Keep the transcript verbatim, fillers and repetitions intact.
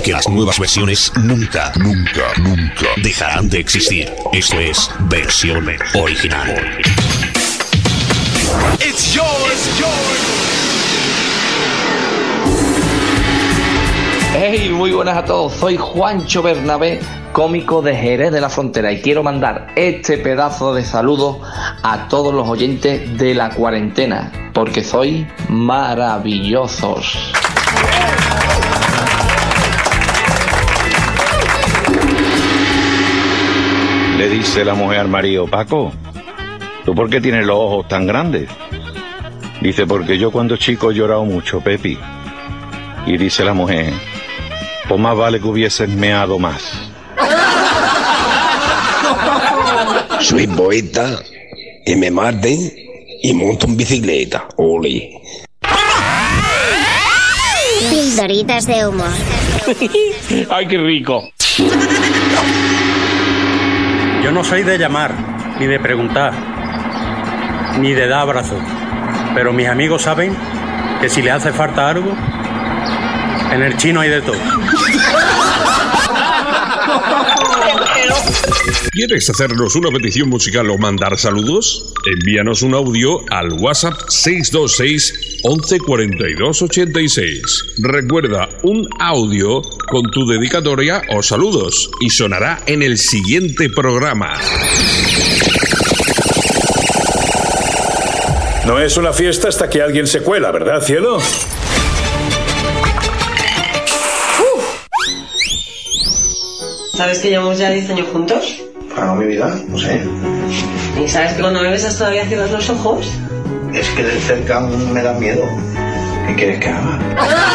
porque las nuevas versiones nunca, nunca, nunca dejarán de existir. Esto es versión original. It's yours, it's yours. Hey, muy buenas a todos, soy Juancho Bernabé, cómico de Jerez de la Frontera, y quiero mandar este pedazo de saludo a todos los oyentes de La Cuarentena, porque sois maravillosos. Le dice la mujer al marido: Paco, ¿tú por qué tienes los ojos tan grandes? Dice: porque yo cuando chico he llorado mucho, Pepi. Y dice la mujer: pues más vale que hubieses meado más. Soy poeta y me maten y monto en bicicleta. Ole. Pildoritas de humor. ¡Ay, qué rico! Yo no soy de llamar, ni de preguntar, ni de dar abrazos. Pero mis amigos saben que si le hace falta algo, en el Chino hay de todo. ¿Quieres hacernos una petición musical o mandar saludos? Envíanos un audio al WhatsApp seis dos seis, once cuarenta y dos ochenta y seis. Recuerda, un audio con tu dedicatoria o saludos y sonará en el siguiente programa. No es una fiesta hasta que alguien se cuela, ¿verdad, cielo? ¿Sabes que llevamos ya diez años juntos? Ah, no, mi vida, no sé. ¿Y sabes que cuando me besas todavía cierras los ojos? Es que de cerca me da miedo. ¿Qué quieres que haga?